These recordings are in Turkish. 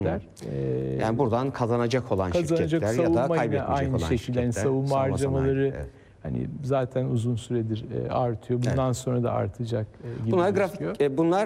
Yani buradan kazanacak olan şirketler ya da kaybetmeyecek aynı olan şekilde şirketler. yani savunma Savunma harcamaları sanayi, evet. hani zaten uzun süredir artıyor. Bundan sonra da artacak gibi Bunlar gözüküyor. bunlar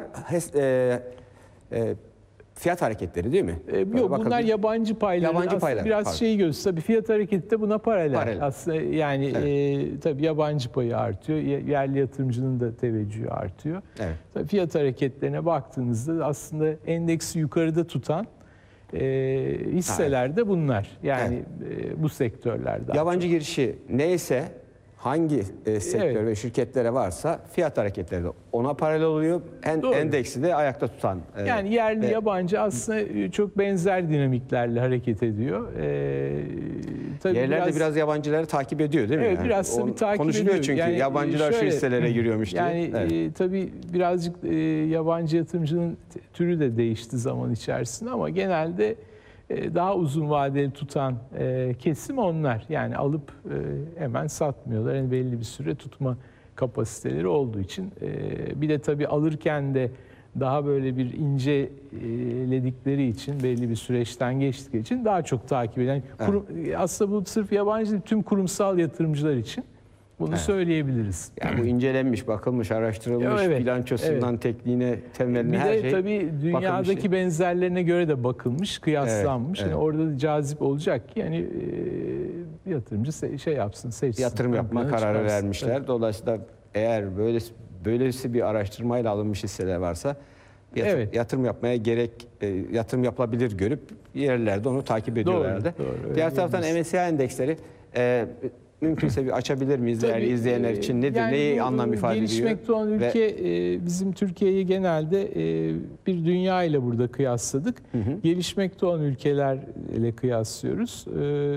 fiyat hareketleri değil mi? Yok, bunlar yabancı paylar. Yabancı paylar. Biraz Pardon. şeyi gösteriyor. Tabii fiyat hareketi de buna paralel. Aslında yani tabii yabancı payı artıyor. Yerli yatırımcının da teveccühü artıyor. Evet. Tabii fiyat hareketlerine baktığınızda aslında endeksi yukarıda tutan hisseler de bunlar. Yani bu sektörlerde. Yabancı girişi neyse, hangi sektör ve şirketlere varsa fiyat hareketleri de ona paralel oluyor. Endeksi de ayakta tutan. Yani yerli yabancı aslında çok benzer dinamiklerle hareket ediyor. Tabii yerler de biraz yabancıları takip ediyor değil mi? Evet, yani biraz tabii takip konuşuluyor ediyor. çünkü yani yabancılar şu hisselere giriyormuş diye. Yani tabii birazcık yabancı yatırımcının türü de değişti zaman içerisinde ama genelde daha uzun vadeli tutan kesim onlar. Yani alıp hemen satmıyorlar. Yani belli bir süre tutma kapasiteleri olduğu için. Bir de tabii alırken de daha böyle bir inceledikleri için, belli bir süreçten geçtikleri için daha çok takip eden. Aslında bu sırf yabancı değil, tüm kurumsal yatırımcılar için bunu söyleyebiliriz. Yani bu incelenmiş, bakılmış, araştırılmış, bilançosundan tekniğine, temeline her şey. Bir de tabii dünyadaki benzerlerine göre de bakılmış, kıyaslanmış. Yani orada da cazip olacak ki yani yatırımcı şey yapsın, seçsin. Yatırım yapma kararı vermişler. Evet. Dolayısıyla eğer böylesi bir araştırmayla alınmış hisseler varsa yatırım yapmaya yatırım yapılabilir görüp yerlerde onu takip ediyorlardı. Doğru, diğer taraftan MSCI endeksleri mümkünse bir açabilir miyiz değerli izleyenler için? Nedir? Yani neyi anlam ifade ediyor? Gelişmekte olan ülke, bizim Türkiye'yi genelde bir dünya ile burada kıyasladık. Gelişmekte olan ülkelerle kıyaslıyoruz.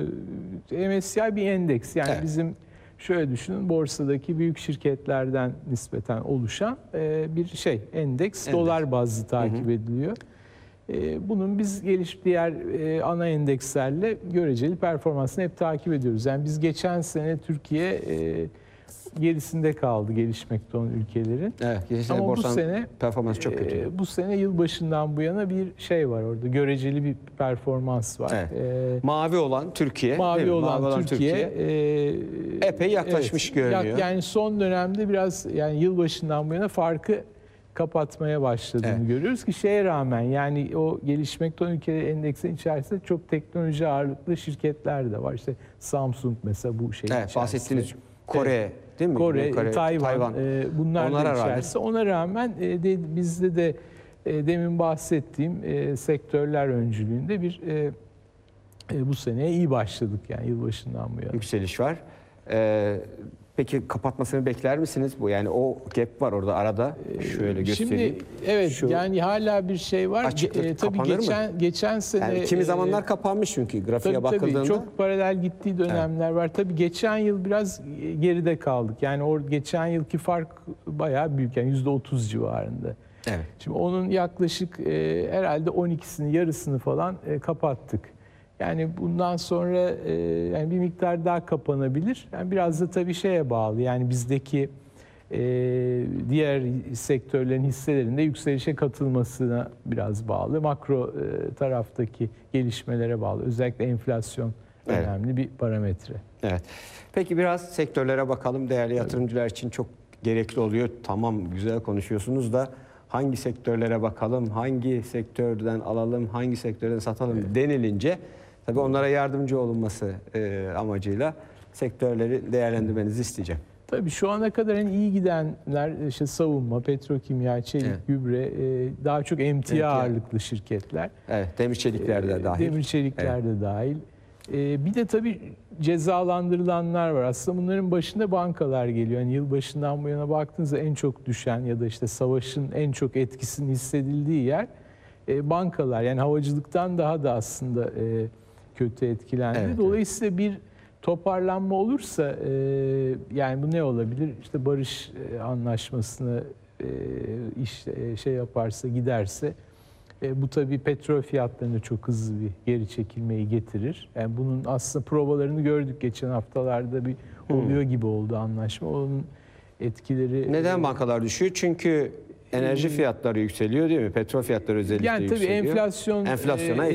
MSCI bir endeks. Yani bizim şöyle düşünün, borsadaki büyük şirketlerden nispeten oluşan bir endeks. Dolar bazlı takip ediliyor. Bunun biz diğer ana endekslerle göreceli performansını hep takip ediyoruz. Yani biz geçen sene Türkiye gerisinde kaldı gelişmekte olan ülkelerin. Evet, ama bu sene performansı çok kötü. Bu sene yılbaşından bu yana bir şey var orada. Göreceli bir performans var. Mavi olan Türkiye. Mavi olan Türkiye epey yaklaşmış görünüyor. Yani son dönemde biraz yani yılbaşından bu yana farkı kapatmaya başladığını görüyoruz ki şeye rağmen yani o gelişmekte olan ülkeler endeksinin içerisinde çok teknoloji ağırlıklı şirketler de var. İşte Samsung mesela bu şeyin içerisinde. Bahsettiğiniz Kore değil mi? Kore, Tayvan bunlar da içerisinde. Ona rağmen bizde de demin bahsettiğim sektörler öncülüğünde bu seneye iyi başladık yani yılbaşından bu yana. Yükseliş var. Peki kapatmasını bekler misiniz? Bu yani o gap var orada arada. Şöyle göstereyim. Şimdi yani hala bir şey var. Tabii geçen sene yani kimi zamanlar kapanmış çünkü grafiğe bakıldığında. Tabii çok paralel gittiği dönemler var. Tabii geçen yıl biraz geride kaldık. Yani geçen yılki fark bayağı büyük. Yani %30 civarında. Şimdi onun yaklaşık herhalde 12'sini, yarısını falan kapattık. Yani bundan sonra yani bir miktar daha kapanabilir. Yani biraz da tabii şeye bağlı. Yani bizdeki diğer sektörlerin hisselerinde yükselişe katılmasına biraz bağlı. Makro taraftaki gelişmelere bağlı. Özellikle enflasyon önemli bir parametre. Peki biraz sektörlere bakalım. Değerli yatırımcılar için çok gerekli oluyor. Tamam, güzel konuşuyorsunuz da hangi sektörlere bakalım, hangi sektörden alalım, hangi sektörden satalım denilince tabii onlara yardımcı olunması amacıyla sektörleri değerlendirmenizi isteyeceğim. Tabii şu ana kadar en iyi gidenler işte savunma, petrokimya, çelik, gübre, daha çok emtia ağırlıklı şirketler. Demir çelikler de dahil. Demir çelikler de dahil. Bir de tabii cezalandırılanlar var. Aslında bunların başında bankalar geliyor. Yani yılbaşından bu yana baktığınızda en çok düşen ya da işte savaşın en çok etkisinin hissedildiği yer bankalar. Yani havacılıktan daha da aslında kötü etkilendi. Dolayısıyla bir toparlanma olursa yani bu ne olabilir? İşte barış anlaşmasını yaparsa, giderse bu tabii petrol fiyatlarında çok hızlı bir geri çekilmeyi getirir. Yani bunun aslında provalarını gördük geçen haftalarda, bir oluyor gibi oldu anlaşma. Onun etkileri... Neden bankalar düşüyor? Çünkü enerji fiyatları yükseliyor değil mi? Petrol fiyatları özellikle yükseliyor. Yani tabii enflasyona